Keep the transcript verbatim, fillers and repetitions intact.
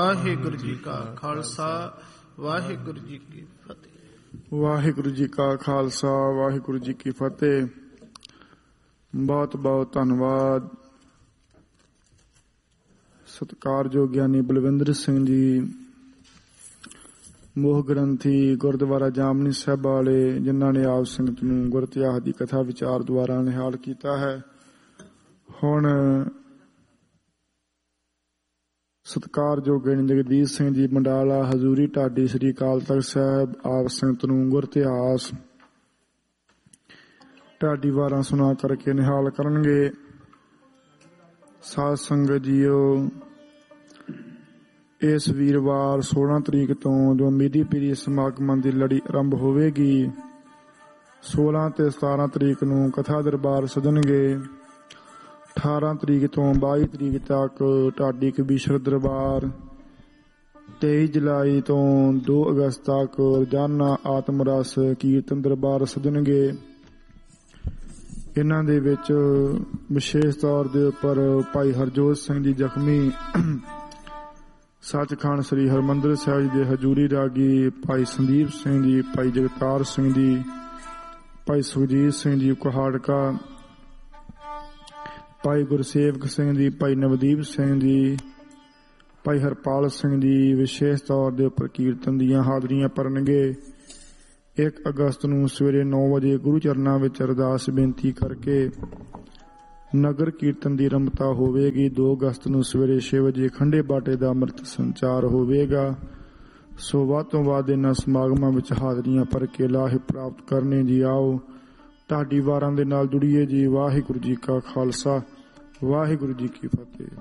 ਵਾਹਿਗੁਰੂ ਜੀ ਕਾ ਖਾਲਸਾ ਵਾਹਿਗੁਰੂ ਜੀ ਕੀ ਫਤਿਹ। ਵਾਹਿਗੁਰੂ ਜੀ ਕਾ ਖਾਲਸਾ ਵਾਹਿਗੁਰੂ ਜੀ ਕੀ ਫਤਿਹ। ਬਹੁਤ ਬਹੁਤ ਧੰਨਵਾਦ ਸਤਿਕਾਰਯੋਗ ਗਿਆਨੀ ਬਲਵਿੰਦਰ ਸਿੰਘ ਜੀ, ਮੋਹ ਗ੍ਰੰਥੀ, ਗੁਰਦੁਆਰਾ ਜਾਮਨੀ ਸਾਹਿਬ ਵਾਲੇ, ਜਿਨ੍ਹਾਂ ਨੇ ਆਪ ਸੰਗਤ ਨੂੰ ਗੁਰ ਇਤਿਹਾਸ ਦੀ ਕਥਾ ਵਿਚਾਰ ਦੁਆਰਾ ਨਿਹਾਲ ਕੀਤਾ ਹੈ। ਹੁਣ ਸਤਿਕਾਰਯੋਗ ਗਿਆਨੀ ਜਗਦੀਸ਼ ਸਿੰਘ ਜੀ ਮੰਡਾਲਾ, ਹਜ਼ੂਰੀ ਢਾਡੀ, ਸ੍ਰੀ ਅਕਾਲ ਤਖਤ ਸਾਹਿਬ, ਆਪ ਸੰਗਤ ਨੂੰ ਗੁਰ ਇਤਿਹਾਸ ਢਾਡੀ ਵਾਰਾਂ ਸੁਣਾ ਕਰਕੇ ਨਿਹਾਲ ਕਰਨਗੇ। ਸਾਧ ਸੰਗਤ ਜੀਓ, ਇਸ ਵੀਰਵਾਰ ਸੋਲਾਂ ਤਰੀਕ ਤੋਂ ਜੋ ਮੀਰੀ ਪੀਰੀ ਸਮਾਗਮਾਂ ਦੀ ਲੜੀ ਆਰੰਭ ਹੋਵੇਗੀ, ਸੋਲਾਂ ਤੇ ਸਤਾਰਾਂ ਤਰੀਕ ਨੂੰ ਕਥਾ ਦਰਬਾਰ ਸਜਣਗੇ। ਅਠਾਰਾਂ ਤਰੀਕ ਤੋਂ ਬਾਈ ਤਰੀਕ ਤੱਕ ਢਾਡੀ ਕਬੀਸ਼ਰ ਦਰਬਾਰ, ਤੇਈ ਜੁਲਾਈ ਤੋਂ ਦੋ ਅਗਸਤ ਤੱਕ ਰੋਜ਼ਾਨਾ ਆਤਮ ਰਸ ਕੀਰਤਨ ਦਰਬਾਰ ਸਜਣਗੇ। ਇਹਨਾਂ ਦੇ ਵਿੱਚ ਵਿਸ਼ੇਸ਼ ਤੌਰ ਦੇ ਉੱਪਰ ਭਾਈ ਹਰਜੋਤ ਸਿੰਘ ਜੀ ਜ਼ਖਮੀ, ਸੱਚਖੰਡ ਸ੍ਰੀ ਹਰਿਮੰਦਰ ਸਾਹਿਬ ਜੀ ਦੇ ਹਜ਼ੂਰੀ ਰਾਗੀ ਭਾਈ ਸੰਦੀਪ ਸਿੰਘ ਜੀ, ਭਾਈ ਜਗਤਾਰ ਸਿੰਘ ਜੀ, ਭਾਈ ਸੁਖਜੀਤ ਸਿੰਘ ਜੀ ਕੁਹਾੜਕਾ, ਭਾਈ ਗੁਰਸੇਵਕ ਸਿੰਘ ਜੀ, ਭਾਈ ਨਵਦੀਪ ਸਿੰਘ ਜੀ, ਭਾਈ ਹਰਪਾਲ ਸਿੰਘ ਜੀ ਵਿਸ਼ੇਸ਼ ਤੌਰ ਦੇ ਉੱਪਰ ਕੀਰਤਨ ਦੀਆਂ ਹਾਜ਼ਰੀਆਂ ਭਰਨਗੇ। ਇੱਕ ਅਗਸਤ ਨੂੰ ਸਵੇਰੇ ਨੌ ਵਜੇ ਗੁਰੂ ਚਰਨਾਂ ਵਿੱਚ ਅਰਦਾਸ ਬੇਨਤੀ ਕਰਕੇ ਨਗਰ ਕੀਰਤਨ ਦੀ ਆਰੰਭਤਾ ਹੋਵੇਗੀ। ਦੋ ਅਗਸਤ ਨੂੰ ਸਵੇਰੇ ਛੇ ਵਜੇ ਖੰਡੇ ਬਾਟੇ ਦਾ ਅੰਮ੍ਰਿਤ ਸੰਚਾਰ ਹੋਵੇਗਾ। ਸੋ ਵੱਧ ਤੋਂ ਵੱਧ ਇਹਨਾਂ ਸਮਾਗਮਾਂ ਵਿੱਚ ਹਾਜ਼ਰੀਆਂ ਭਰ ਕੇ ਲਾਹੇ ਪ੍ਰਾਪਤ ਕਰਨੇ ਜੀ। ਆਓ ਢਾਡੀ ਵਾਰਾਂ ਦੇ ਨਾਲ ਜੁੜੀਏ ਜੀ। ਵਾਹਿਗੁਰੂ ਜੀ ਕਾ ਖਾਲਸਾ ਵਾਹਿਗੁਰੂ ਜੀ ਕੀ ਫਤਿਹ।